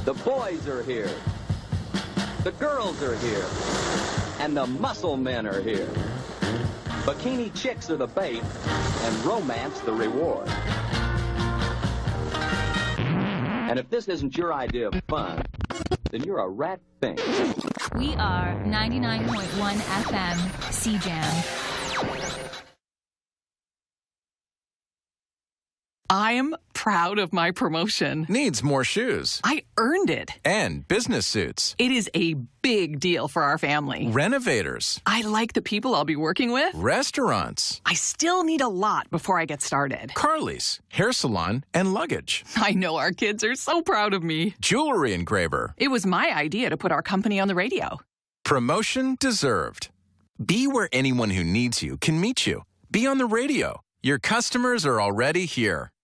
The boys are here. The girls are here. And the muscle men are here. Bikini chicks are the bait, and romance the reward. And if this isn't your idea of fun, then you're a rat fink. We are 99.1 FM CJAM. I'm proud of my promotion. Needs more shoes. I earned it. And business suits. It is a big deal for our family. Renovators. I like the people I'll be working with. Restaurants. I still need a lot before I get started. Car lease, hair salon, and luggage. I know our kids are so proud of me. Jewelry engraver. It was my idea to put our company on the radio. Promotion deserved. Be where anyone who needs you can meet you. Be on the radio. Your customers are already here.